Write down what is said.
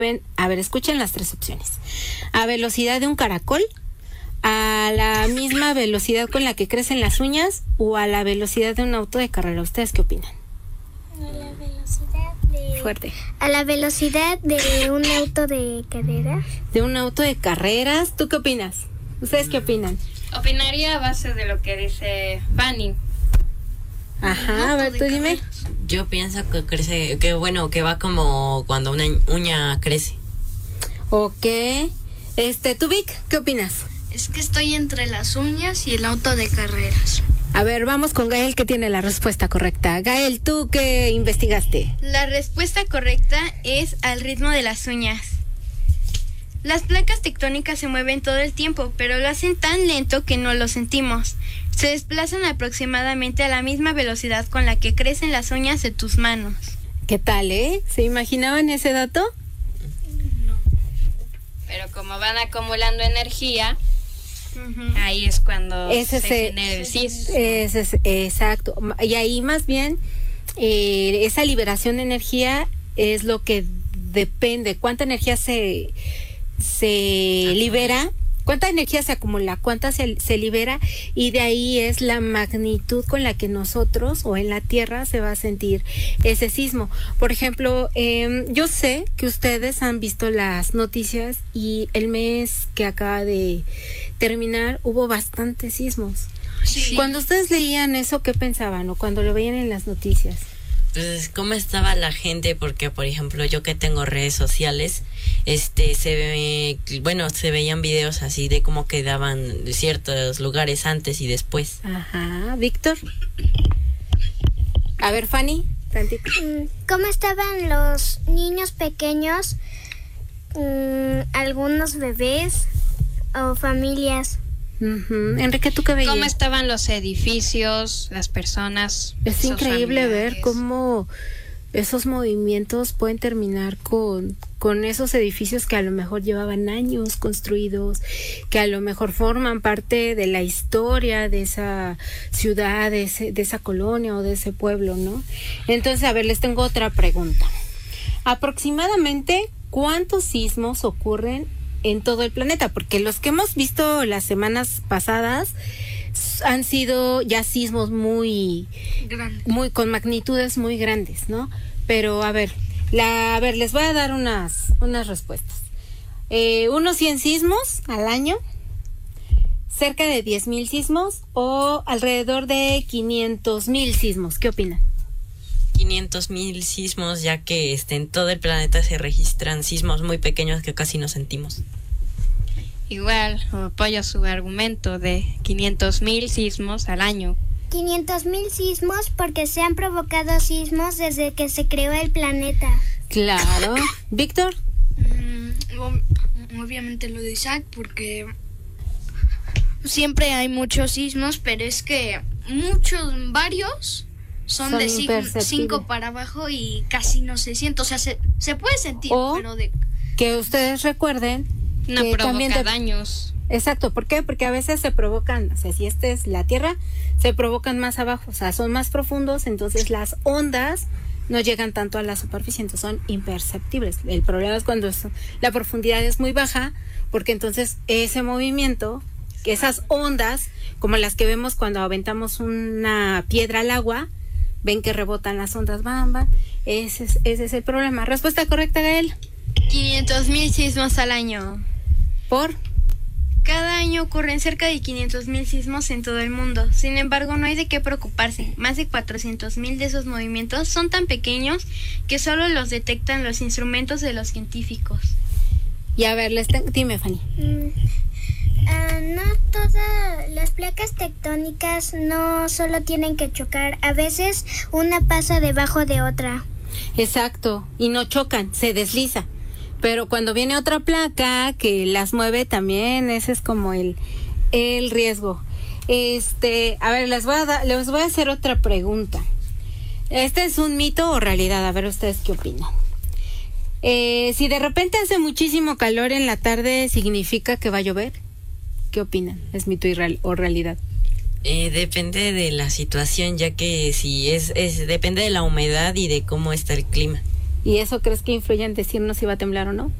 A ver, escuchen las tres opciones. A velocidad de un caracol, a la misma velocidad con la que crecen las uñas o a la velocidad de un auto de carrera. ¿Ustedes qué opinan? A la velocidad de... Fuerte. A la velocidad de un auto de carreras. De un auto de carreras. ¿Tú qué opinas? ¿Ustedes qué opinan? Opinaría a base de lo que dice Fanny. Ajá, a ver, tú dime. Yo pienso que crece, que va como cuando una uña crece. Ok. ¿Tú, Vic, qué opinas? Es que estoy entre las uñas y el auto de carreras. A ver, vamos con Gael, que tiene la respuesta correcta. Gael, ¿tú qué investigaste? La respuesta correcta es al ritmo de las uñas. Las placas tectónicas se mueven todo el tiempo, pero lo hacen tan lento que no lo sentimos. Se desplazan aproximadamente a la misma velocidad con la que crecen las uñas de tus manos. ¿Qué tal, ¿Se imaginaban ese dato? No. Pero como van acumulando energía, ahí es cuando se genera el sismo. Exacto. Y ahí más bien esa liberación de energía es lo que depende. ¿Cuánta energía se libera? ¿Cuánta energía se acumula? ¿Cuánta se libera? Y de ahí es la magnitud con la que nosotros o en la Tierra se va a sentir ese sismo. Por ejemplo, yo sé que ustedes han visto las noticias y el mes que acaba de terminar hubo bastantes sismos. Sí. Cuando ustedes leían eso, ¿qué pensaban? O cuando lo veían en las noticias. Pues cómo estaba la gente, porque por ejemplo yo que tengo redes sociales, se veían videos así de cómo quedaban ciertos lugares antes y después. Ajá, Víctor. A ver, Fanny, tantito. ¿Cómo estaban los niños pequeños, algunos bebés o familias? Enrique, ¿tú qué veías? ¿Cómo estaban los edificios, las personas? Es increíble familiares? ver cómo esos movimientos pueden terminar con esos edificios que a lo mejor llevaban años construidos, que a lo mejor forman parte de la historia de esa ciudad, de esa colonia o de ese pueblo, ¿no? Entonces, a ver, les tengo otra pregunta. Aproximadamente, ¿cuántos sismos ocurren en todo el planeta? Porque los que hemos visto las semanas pasadas han sido ya sismos muy con magnitudes muy grandes, ¿no? Pero a ver, les voy a dar unas respuestas. Unos 100 sismos al año, cerca de 10,000 sismos o alrededor de 500,000 sismos. ¿Qué opinan? 500,000 sismos, ya que en todo el planeta se registran sismos muy pequeños que casi no sentimos. Igual, apoyo su argumento de 500,000 sismos al año. 500,000 sismos porque se han provocado sismos desde que se creó el planeta. Claro. Víctor. Obviamente lo de Isaac, porque siempre hay muchos sismos, pero es que varios son de 5 para abajo y casi no se siente. O sea, se puede sentir, pero que ustedes recuerden no que provoca también daños. Exacto, ¿por qué? Porque a veces se provocan, o sea, si esta es la Tierra, se provocan más abajo, o sea, son más profundos, entonces las ondas no llegan tanto a la superficie, entonces son imperceptibles. El problema es cuando la profundidad es muy baja, porque entonces ese movimiento, esas ondas, como las que vemos cuando aventamos una piedra al agua, ven que rebotan las ondas, bamba. Ese es el problema. Respuesta correcta, Gael. 500,000 sismos al año. ¿Por? Cada año ocurren cerca de 500,000 sismos en todo el mundo. Sin embargo, no hay de qué preocuparse. Más de 400,000 de esos movimientos son tan pequeños que solo los detectan los instrumentos de los científicos. Y a ver, dime, Fanny. No todas las placas tectónicas no solo tienen que chocar. A veces una pasa debajo de otra. Exacto. Y no chocan, se desliza. Pero cuando viene otra placa que las mueve también, ese es como el riesgo. A ver, les voy a hacer otra pregunta. ¿Este es un mito o realidad? A ver ustedes qué opinan. Si de repente hace muchísimo calor en la tarde, ¿significa que va a llover? ¿Qué opinan? ¿Es mito o realidad? Depende de la situación, ya que si depende de la humedad y de cómo está el clima. ¿Y eso crees que influye en decirnos si va a temblar o no?